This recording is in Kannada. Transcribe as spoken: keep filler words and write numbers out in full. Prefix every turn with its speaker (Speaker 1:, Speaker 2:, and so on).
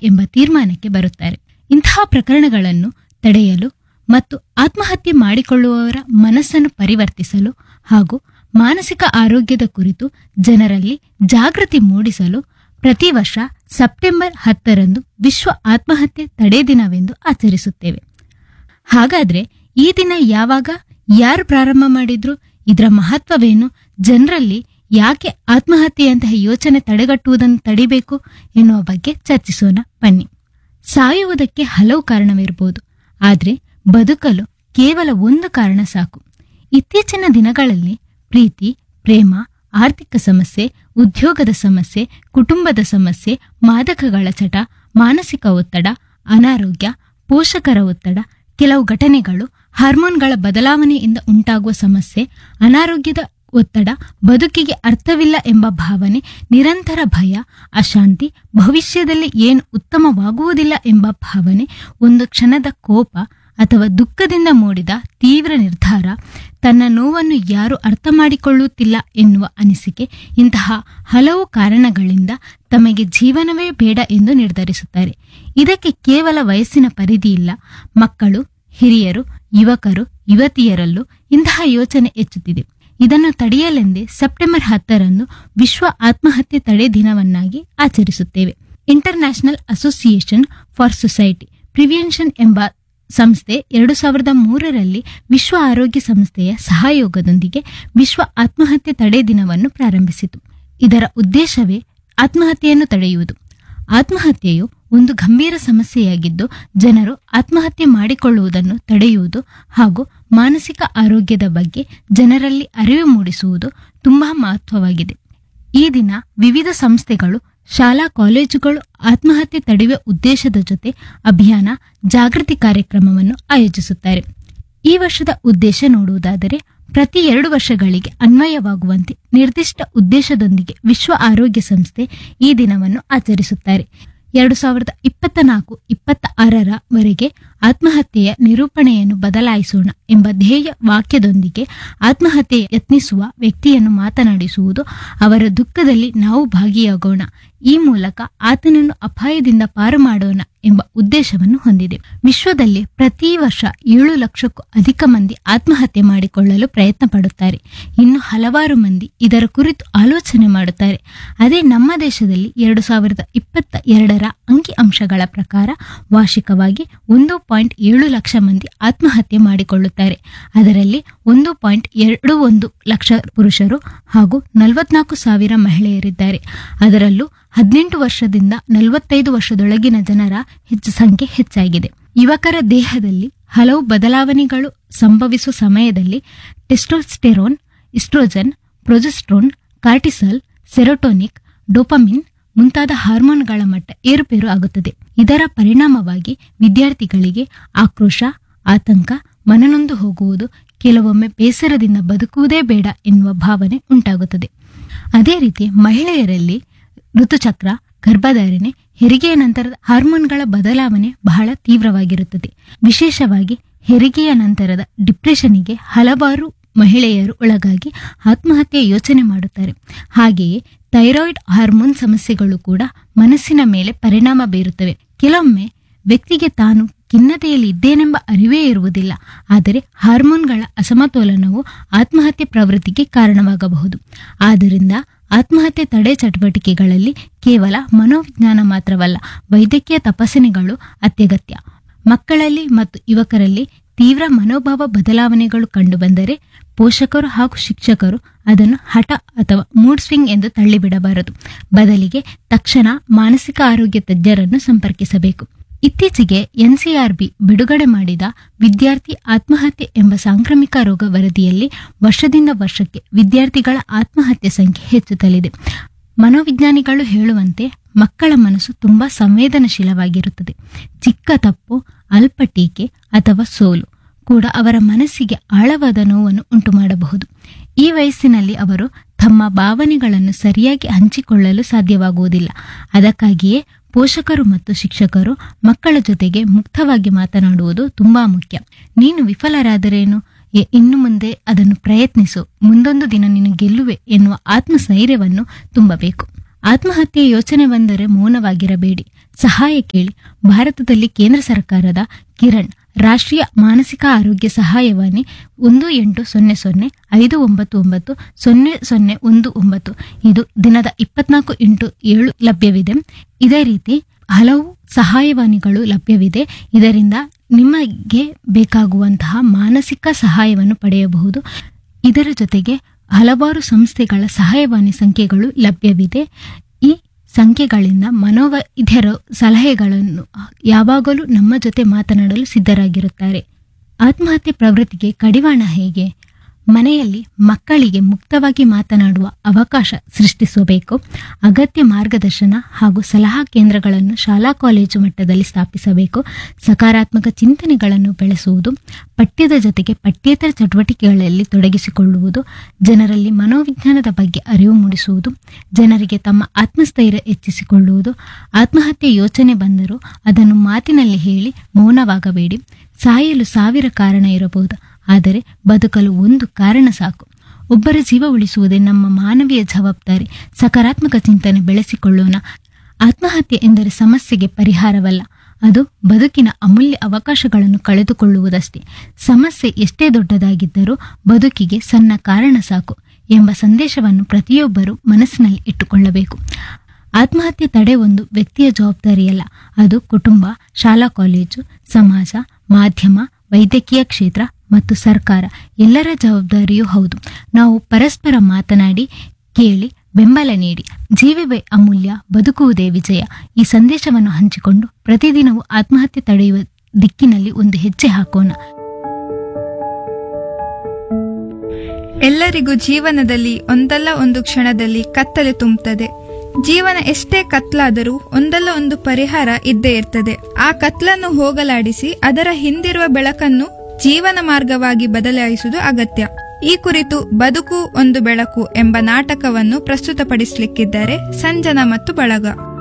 Speaker 1: ಎಂಬ ತೀರ್ಮಾನಕ್ಕೆ ಬರುತ್ತಾರೆ. ಇಂತಹ ಪ್ರಕರಣಗಳನ್ನು ತಡೆಯಲು ಮತ್ತು ಆತ್ಮಹತ್ಯೆ ಮಾಡಿಕೊಳ್ಳುವವರ ಮನಸ್ಸನ್ನು ಪರಿವರ್ತಿಸಲು ಹಾಗೂ ಮಾನಸಿಕ ಆರೋಗ್ಯದ ಕುರಿತು ಜನರಲ್ಲಿ ಜಾಗೃತಿ ಮೂಡಿಸಲು ಪ್ರತಿ ವರ್ಷ ಸೆಪ್ಟೆಂಬರ್ ಹತ್ತರಂದು ವಿಶ್ವ ಆತ್ಮಹತ್ಯೆ ತಡೆ ದಿನವೆಂದು ಆಚರಿಸುತ್ತೇವೆ. ಹಾಗಾದ್ರೆ ಈ ದಿನ ಯಾವಾಗ, ಯಾರು ಪ್ರಾರಂಭ ಮಾಡಿದ್ರು, ಇದರ ಮಹತ್ವವೇನು, ಜನರಲ್ಲಿ ಯಾಕೆ ಆತ್ಮಹತ್ಯೆಯಂತಹ ಯೋಚನೆ ತಡೆಗಟ್ಟುವುದನ್ನು ತಡಿಬೇಕು ಎನ್ನುವ ಬಗ್ಗೆ ಚರ್ಚಿಸೋಣ ಬನ್ನಿ. ಸಾಯುವುದಕ್ಕೆ ಹಲವು ಕಾರಣವಿರಬಹುದು, ಆದರೆ ಬದುಕಲು ಕೇವಲ ಒಂದು ಕಾರಣ ಸಾಕು. ಇತ್ತೀಚಿನ ದಿನಗಳಲ್ಲಿ ಪ್ರೀತಿ, ಪ್ರೇಮ, ಆರ್ಥಿಕ ಸಮಸ್ಯೆ, ಉದ್ಯೋಗದ ಸಮಸ್ಯೆ, ಕುಟುಂಬದ ಸಮಸ್ಯೆ, ಮಾದಕಗಳ ಚಟ, ಮಾನಸಿಕ ಒತ್ತಡ, ಅನಾರೋಗ್ಯ, ಪೋಷಕರ ಒತ್ತಡ, ಕೆಲವು ಘಟನೆಗಳು, ಹಾರ್ಮೋನ್ಗಳ ಬದಲಾವಣೆಯಿಂದ ಉಂಟಾಗುವ ಸಮಸ್ಯೆ, ಅನಾರೋಗ್ಯದ ಒತ್ತಡ, ಬದುಕಿಗೆ ಅರ್ಥವಿಲ್ಲ ಎಂಬ ಭಾವನೆ, ನಿರಂತರ ಭಯ, ಅಶಾಂತಿ, ಭವಿಷ್ಯದಲ್ಲಿ ಏನು ಉತ್ತಮವಾಗುವುದಿಲ್ಲ ಎಂಬ ಭಾವನೆ, ಒಂದು ಕ್ಷಣದ ಕೋಪ ಅಥವಾ ದುಃಖದಿಂದ ಮೂಡಿದ ತೀವ್ರ ನಿರ್ಧಾರ, ತನ್ನ ನೋವನ್ನು ಯಾರು ಅರ್ಥ ಮಾಡಿಕೊಳ್ಳುತ್ತಿಲ್ಲ ಎನ್ನುವ ಅನಿಸಿಕೆ, ಇಂತಹ ಹಲವು ಕಾರಣಗಳಿಂದ ತಮಗೆ ಜೀವನವೇ ಬೇಡ ಎಂದು ನಿರ್ಧರಿಸುತ್ತಾರೆ. ಇದಕ್ಕೆ ಕೇವಲ ವಯಸ್ಸಿನ ಪರಿಧಿ ಇಲ್ಲ. ಮಕ್ಕಳು, ಹಿರಿಯರು, ಯುವಕರು, ಯುವತಿಯರಲ್ಲೂ ಇಂತಹ ಯೋಚನೆ ಹೆಚ್ಚುತ್ತಿದೆ. ಇದನ್ನು ತಡೆಯಲೆಂದೇ ಸೆಪ್ಟೆಂಬರ್ ಹತ್ತರಂದು ವಿಶ್ವ ಆತ್ಮಹತ್ಯೆ ತಡೆ ದಿನವನ್ನಾಗಿ ಆಚರಿಸುತ್ತೇವೆ. International association for society prevention ಎಂಬ ಸಂಸ್ಥೆ ಎರಡು ಸಾವಿರದ ಮೂರರಲ್ಲಿ ವಿಶ್ವ ಆರೋಗ್ಯ ಸಂಸ್ಥೆಯ ಸಹಯೋಗದೊಂದಿಗೆ ವಿಶ್ವ ಆತ್ಮಹತ್ಯೆ ತಡೆ ದಿನವನ್ನು ಪ್ರಾರಂಭಿಸಿತು. ಇದರ ಉದ್ದೇಶವೇ ಆತ್ಮಹತ್ಯೆಯನ್ನು ತಡೆಯುವುದು. ಆತ್ಮಹತ್ಯೆಯು ಒಂದು ಗಂಭೀರ ಸಮಸ್ಯೆಯಾಗಿದ್ದು, ಜನರು ಆತ್ಮಹತ್ಯೆ ಮಾಡಿಕೊಳ್ಳುವುದನ್ನು ತಡೆಯುವುದು ಹಾಗೂ ಮಾನಸಿಕ ಆರೋಗ್ಯದ ಬಗ್ಗೆ ಜನರಲ್ಲಿ ಅರಿವು ಮೂಡಿಸುವುದು ತುಂಬಾ ಮಹತ್ವವಾಗಿದೆ. ಈ ದಿನ ವಿವಿಧ ಸಂಸ್ಥೆಗಳು, ಶಾಲಾ ಕಾಲೇಜುಗಳು ಆತ್ಮಹತ್ಯೆ ತಡೆಯುವ ಉದ್ದೇಶದ ಜೊತೆ ಅಭಿಯಾನ, ಜಾಗೃತಿ ಕಾರ್ಯಕ್ರಮವನ್ನು ಆಯೋಜಿಸುತ್ತಾರೆ. ಈ ವರ್ಷದ ಉದ್ದೇಶ ನೋಡುವುದಾದರೆ, ಪ್ರತಿ ಎರಡು ವರ್ಷಗಳಿಗೆ ಅನ್ವಯವಾಗುವಂತೆ ನಿರ್ದಿಷ್ಟ ಉದ್ದೇಶದೊಂದಿಗೆ ವಿಶ್ವ ಆರೋಗ್ಯ ಸಂಸ್ಥೆ ಈ ದಿನವನ್ನು ಆಚರಿಸುತ್ತಾರೆ. ಎರಡು ಸಾವಿರದ ಇಪ್ಪತ್ತ ನಾಲ್ಕು ಇಪ್ಪತ್ತ ಆರರ ವರೆಗೆ ಆತ್ಮಹತ್ಯೆಯ ನಿರೂಪಣೆಯನ್ನು ಬದಲಾಯಿಸೋಣ ಎಂಬ ಧ್ಯೇಯ ವಾಕ್ಯದೊಂದಿಗೆ ಆತ್ಮಹತ್ಯೆ ಯತ್ನಿಸುವ ವ್ಯಕ್ತಿಯನ್ನು ಮಾತನಾಡಿಸುವುದು, ಅವರ ದುಃಖದಲ್ಲಿ ನಾವು ಭಾಗಿಯಾಗೋಣ, ಈ ಮೂಲಕ ಆತನನ್ನು ಅಪಾಯದಿಂದ ಪಾರು ಮಾಡೋಣ ಎಂಬ ಉದ್ದೇಶವನ್ನು ಹೊಂದಿದೆ. ವಿಶ್ವದಲ್ಲಿ ಪ್ರತಿ ವರ್ಷ ಏಳು ಲಕ್ಷಕ್ಕೂ ಅಧಿಕ ಮಂದಿ ಆತ್ಮಹತ್ಯೆ ಮಾಡಿಕೊಳ್ಳಲು ಪ್ರಯತ್ನ ಪಡುತ್ತಾರೆ. ಇನ್ನು ಹಲವಾರು ಮಂದಿ ಇದರ ಕುರಿತು ಆಲೋಚನೆ ಮಾಡುತ್ತಾರೆ. ಅದೇ ನಮ್ಮ ದೇಶದಲ್ಲಿ ಎರಡು ಸಾವಿರದ ಇಪ್ಪತ್ತ ಎರಡರ ಅಂಕಿ ಅಂಶಗಳ ಪ್ರಕಾರ ವಾರ್ಷಿಕವಾಗಿ ಒಂದು ಪಾಯಿಂಟ್ ಏಳು ಲಕ್ಷ ಮಂದಿ ಆತ್ಮಹತ್ಯೆ ಮಾಡಿಕೊಳ್ಳುತ್ತಾರೆ. ಅದರಲ್ಲಿ ಒಂದು ಪಾಯಿಂಟ್ ಎರಡು ಒಂದು ಲಕ್ಷ ಪುರುಷರು ಹಾಗೂ ನಲವತ್ನಾಲ್ಕು ಸಾವಿರ ಮಹಿಳೆಯರಿದ್ದಾರೆ. ಅದರಲ್ಲೂ ಹದಿನೆಂಟು ವರ್ಷದಿಂದ ನಲವತ್ತೈದು ವರ್ಷದೊಳಗಿನ ಜನರ ಹೆಚ್ಚು ಸಂಖ್ಯೆ ಹೆಚ್ಚಾಗಿದೆ. ಯುವಕರ ದೇಹದಲ್ಲಿ ಹಲವು ಬದಲಾವಣೆಗಳು ಸಂಭವಿಸುವ ಸಮಯದಲ್ಲಿ testosterone, oestrogen, progesterone, cortisol, ಸೆರೋಟೋನಿಕ್, dopamine ಮುಂತಾದ ಹಾರ್ಮೋನ್ಗಳ ಮಟ್ಟ ಏರುಪೇರು ಆಗುತ್ತದೆ. ಇದರ ಪರಿಣಾಮವಾಗಿ ವಿದ್ಯಾರ್ಥಿಗಳಿಗೆ ಆಕ್ರೋಶ, ಆತಂಕ, ಮನನೊಂದು ಹೋಗುವುದು, ಕೆಲವೊಮ್ಮೆ ಬೇಸರದಿಂದ ಬದುಕುವುದೇ ಬೇಡ ಎನ್ನುವ ಭಾವನೆ ಉಂಟಾಗುತ್ತದೆ. ಅದೇ ರೀತಿ ಮಹಿಳೆಯರಲ್ಲಿ ಋತುಚಕ್ರ, ಗರ್ಭಧಾರಣೆ, ಹೆರಿಗೆಯ ನಂತರದ ಹಾರ್ಮೋನ್ಗಳ ಬದಲಾವಣೆ ಬಹಳ ತೀವ್ರವಾಗಿರುತ್ತದೆ. ವಿಶೇಷವಾಗಿ ಹೆರಿಗೆಯ ನಂತರದ ಡಿಪ್ರೆಷನ್ಗೆ ಹಲವಾರು ಮಹಿಳೆಯರು ಒಳಗಾಗಿ ಆತ್ಮಹತ್ಯೆ ಯೋಚನೆ ಮಾಡುತ್ತಾರೆ. ಹಾಗೆಯೇ ಥೈರಾಯ್ಡ್ ಹಾರ್ಮೋನ್ ಸಮಸ್ಯೆಗಳು ಕೂಡ ಮನಸ್ಸಿನ ಮೇಲೆ ಪರಿಣಾಮ ಬೀರುತ್ತವೆ. ಕೆಲವೊಮ್ಮೆ ವ್ಯಕ್ತಿಗೆ ತಾನು ಖಿನ್ನತೆಯಲ್ಲಿ ಇದ್ದೇನೆಂಬ ಅರಿವೇ ಇರುವುದಿಲ್ಲ. ಆದರೆ ಹಾರ್ಮೋನ್ಗಳ ಅಸಮತೋಲನವು ಆತ್ಮಹತ್ಯೆ ಪ್ರವೃತ್ತಿಗೆ ಕಾರಣವಾಗಬಹುದು. ಆದ್ದರಿಂದ ಆತ್ಮಹತ್ಯೆ ತಡೆ ಚಟುವಟಿಕೆಗಳಲ್ಲಿ ಕೇವಲ ಮನೋವಿಜ್ಞಾನ ಮಾತ್ರವಲ್ಲ, ವೈದ್ಯಕೀಯ ತಪಾಸಣೆಗಳು ಅತ್ಯಗತ್ಯ. ಮಕ್ಕಳಲ್ಲಿ ಮತ್ತು ಯುವಕರಲ್ಲಿ ತೀವ್ರ ಮನೋಭಾವ ಬದಲಾವಣೆಗಳು ಕಂಡುಬಂದರೆ ಪೋಷಕರು ಹಾಗೂ ಶಿಕ್ಷಕರು ಅದನ್ನು ಹಠ ಅಥವಾ ಮೂಡ್ ಸ್ವಿಂಗ್ ಎಂದು ತಳ್ಳಿಬಿಡಬಾರದು. ಬದಲಿಗೆ ತಕ್ಷಣ ಮಾನಸಿಕ ಆರೋಗ್ಯ ತಜ್ಞರನ್ನು ಸಂಪರ್ಕಿಸಬೇಕು. ಇತ್ತೀಚೆಗೆ ಎನ್ಸಿಆರ್ಬಿ ಬಿಡುಗಡೆ ಮಾಡಿದ ವಿದ್ಯಾರ್ಥಿ ಆತ್ಮಹತ್ಯೆ ಎಂಬ ಸಾಂಕ್ರಾಮಿಕ ರೋಗ ವರದಿಯಲ್ಲಿ ವರ್ಷದಿಂದ ವರ್ಷಕ್ಕೆ ವಿದ್ಯಾರ್ಥಿಗಳ ಆತ್ಮಹತ್ಯೆ ಸಂಖ್ಯೆ ಹೆಚ್ಚುತ್ತಲಿದೆ. ಮನೋವಿಜ್ಞಾನಿಗಳು ಹೇಳುವಂತೆ ಮಕ್ಕಳ ಮನಸ್ಸು ತುಂಬಾ ಸಂವೇದನಶೀಲವಾಗಿರುತ್ತದೆ. ಚಿಕ್ಕ ತಪ್ಪು, ಅಲ್ಪ ಟೀಕೆ ಅಥವಾ ಸೋಲು ಕೂಡ ಅವರ ಮನಸ್ಸಿಗೆ ಆಳವಾದ ನೋವನ್ನು ಉಂಟು ಮಾಡಬಹುದು. ಈ ವಯಸ್ಸಿನಲ್ಲಿ ಅವರು ತಮ್ಮ ಭಾವನೆಗಳನ್ನು ಸರಿಯಾಗಿ ಹಂಚಿಕೊಳ್ಳಲು ಸಾಧ್ಯವಾಗುವುದಿಲ್ಲ. ಅದಕ್ಕಾಗಿಯೇ ಪೋಷಕರು ಮತ್ತು ಶಿಕ್ಷಕರು ಮಕ್ಕಳ ಜೊತೆಗೆ ಮುಕ್ತವಾಗಿ ಮಾತನಾಡುವುದು ತುಂಬಾ ಮುಖ್ಯ. ನೀನು ವಿಫಲರಾದರೇನು, ಇನ್ನು ಮುಂದೆ ಅದನ್ನು ಪ್ರಯತ್ನಿಸು, ಮುಂದೊಂದು ದಿನ ನೀನು ಗೆಲ್ಲುವೆ ಎನ್ನುವ ಆತ್ಮಸ್ಥೈರ್ಯವನ್ನು ತುಂಬಬೇಕು. ಆತ್ಮಹತ್ಯೆ ಯೋಚನೆ ಬಂದರೆ ಮೌನವಾಗಿರಬೇಡಿ, ಸಹಾಯ ಕೇಳಿ. ಭಾರತದಲ್ಲಿ ಕೇಂದ್ರ ಸರ್ಕಾರದ ಕಿರಣ್ ರಾಷ್ಟ್ರೀಯ ಮಾನಸಿಕ ಆರೋಗ್ಯ ಸಹಾಯವಾಣಿ ಒಂದು ಎಂಟು ಸೊನ್ನೆ ಸೊನ್ನೆ ಐದು ಒಂಬತ್ತು ಒಂಬತ್ತು ಸೊನ್ನೆ ಸೊನ್ನೆ ಒಂದು ಒಂಬತ್ತು ಇದು ದಿನದ ಇಪ್ಪತ್ನಾಲ್ಕು ಇಂಟು ಏಳು ಲಭ್ಯವಿದೆ. ಇದೇ ರೀತಿ ಹಲವು ಸಹಾಯವಾಣಿಗಳು ಲಭ್ಯವಿದೆ. ಇದರಿಂದ ನಿಮಗೆ ಬೇಕಾಗುವಂತಹ ಮಾನಸಿಕ ಸಹಾಯವನ್ನು ಪಡೆಯಬಹುದು. ಇದರ ಜೊತೆಗೆ ಹಲವಾರು ಸಂಸ್ಥೆಗಳ ಸಹಾಯವಾಣಿ ಸಂಖ್ಯೆಗಳು ಲಭ್ಯವಿದೆ. ಈ ಸಂಖ್ಯೆಗಳಿಂದ ಮನೋವೈದ್ಯರ ಸಲಹೆಗಳನ್ನು ಯಾವಾಗಲೂ ನಮ್ಮ ಜೊತೆ ಮಾತನಾಡಲು ಸಿದ್ಧರಾಗಿರುತ್ತಾರೆ. ಆತ್ಮಹತ್ಯೆ ಪ್ರವೃತ್ತಿಗೆ ಕಡಿವಾಣ ಹೇಗೆ? ಮನೆಯಲ್ಲಿ ಮಕ್ಕಳಿಗೆ ಮುಕ್ತವಾಗಿ ಮಾತನಾಡುವ ಅವಕಾಶ ಸೃಷ್ಟಿಸಬೇಕು. ಅಗತ್ಯ ಮಾರ್ಗದರ್ಶನ ಹಾಗೂ ಸಲಹಾ ಕೇಂದ್ರಗಳನ್ನು ಶಾಲಾ ಕಾಲೇಜು ಮಟ್ಟದಲ್ಲಿ ಸ್ಥಾಪಿಸಬೇಕು. ಸಕಾರಾತ್ಮಕ ಚಿಂತನೆಗಳನ್ನು ಬೆಳೆಸುವುದು, ಪಠ್ಯದ ಜೊತೆಗೆ ಪಠ್ಯೇತರ ಚಟುವಟಿಕೆಗಳಲ್ಲಿ ತೊಡಗಿಸಿಕೊಳ್ಳುವುದು, ಜನರಲ್ಲಿ ಮನೋವಿಜ್ಞಾನದ ಬಗ್ಗೆ ಅರಿವು ಮೂಡಿಸುವುದು, ಜನರಿಗೆ ತಮ್ಮ ಆತ್ಮಸ್ಥೈರ್ಯ ಹೆಚ್ಚಿಸಿಕೊಳ್ಳುವುದು. ಆತ್ಮಹತ್ಯೆ ಯೋಚನೆ ಬಂದರೂ ಅದನ್ನು ಮಾತಿನಲ್ಲಿ ಹೇಳಿ ಮೌನವಾಗಬೇಡಿ. ಸಾಯಲು ಸಾವಿರ ಕಾರಣ ಇರಬಹುದು, ಆದರೆ ಬದುಕಲು ಒಂದು ಕಾರಣ ಸಾಕು. ಒಬ್ಬರ ಜೀವ ಉಳಿಸುವುದೇ ನಮ್ಮ ಮಾನವೀಯ ಜವಾಬ್ದಾರಿ. ಸಕಾರಾತ್ಮಕ ಚಿಂತನೆ ಬೆಳೆಸಿಕೊಳ್ಳೋಣ. ಆತ್ಮಹತ್ಯೆ ಎಂದರೆ ಸಮಸ್ಯೆಗೆ ಪರಿಹಾರವಲ್ಲ, ಅದು ಬದುಕಿನ ಅಮೂಲ್ಯ ಅವಕಾಶಗಳನ್ನು ಕಳೆದುಕೊಳ್ಳುವುದಷ್ಟೇ. ಸಮಸ್ಯೆ ಎಷ್ಟೇ ದೊಡ್ಡದಾಗಿದ್ದರೂ ಬದುಕಿಗೆ ಸಣ್ಣ ಕಾರಣ ಸಾಕು ಎಂಬ ಸಂದೇಶವನ್ನು ಪ್ರತಿಯೊಬ್ಬರೂ ಮನಸ್ಸಿನಲ್ಲಿ ಇಟ್ಟುಕೊಳ್ಳಬೇಕು. ಆತ್ಮಹತ್ಯೆ ತಡೆ ಒಂದು ವ್ಯಕ್ತಿಯ ಜವಾಬ್ದಾರಿಯಲ್ಲ, ಅದು ಕುಟುಂಬ, ಶಾಲಾ ಕಾಲೇಜು, ಸಮಾಜ, ಮಾಧ್ಯಮ, ವೈದ್ಯಕೀಯ ಕ್ಷೇತ್ರ ಮತ್ತು ಸರ್ಕಾರ ಎಲ್ಲರ ಜವಾಬ್ದಾರಿಯೂ ಹೌದು. ನಾವು ಪರಸ್ಪರ ಮಾತನಾಡಿ, ಕೇಳಿ, ಬೆಂಬಲ ನೀಡಿ. ಜೀವವೇ ಅಮೂಲ್ಯ, ಬದುಕುವುದೇ ವಿಜಯ. ಈ ಸಂದೇಶವನ್ನು ಹಂಚಿಕೊಂಡು ಪ್ರತಿದಿನವೂ ಆತ್ಮಹತ್ಯೆ ತಡೆಯುವ ದಿಕ್ಕಿನಲ್ಲಿ ಒಂದು ಹೆಜ್ಜೆ ಹಾಕೋಣ.
Speaker 2: ಎಲ್ಲರಿಗೂ ಜೀವನದಲ್ಲಿ ಒಂದಲ್ಲ ಒಂದು ಕ್ಷಣದಲ್ಲಿ ಕತ್ತಲೆ ತುಂಬುತ್ತದೆ. ಜೀವನ ಎಷ್ಟೇ ಕತ್ಲಾದರೂ ಒಂದಲ್ಲ ಒಂದು ಪರಿಹಾರ ಇದ್ದೇ ಇರ್ತದೆ. ಆ ಕತ್ಲನ್ನು ಹೋಗಲಾಡಿಸಿ ಅದರ ಹಿಂದಿರುವ ಬೆಳಕನ್ನು ಜೀವನ ಮಾರ್ಗವಾಗಿ ಬದಲಾಯಿಸುವುದು ಅಗತ್ಯ. ಈ ಕುರಿತು ಬದುಕು ಒಂದು ಬೆಳಕು ಎಂಬ ನಾಟಕವನ್ನು ಪ್ರಸ್ತುತಪಡಿಸಲಿಕ್ಕಿದ್ದಾರೆ ಸಂಜನಾ ಮತ್ತು ಬಳಗ.